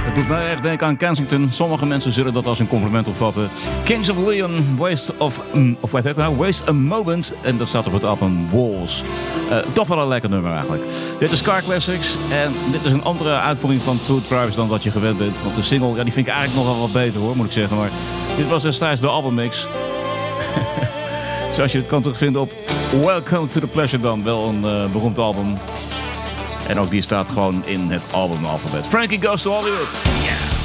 Het doet mij erg denken aan Kensington. Sommige mensen zullen dat als een compliment opvatten. Kings of Leon, Waste a Moment. En dat staat op het album Walls. Toch wel een lekker nummer eigenlijk. Dit is Car Classics. En dit is een andere uitvoering van Two Tribes dan wat je gewend bent. Want de single, ja, die vind ik eigenlijk nog wel wat beter hoor, moet ik zeggen. Maar dit was destijds de albummix. Zoals je het kan terugvinden op Welcome to the Pleasure dan. Wel een beroemd album. En ook die staat gewoon in het albumalfabet. Frankie Goes to Hollywood.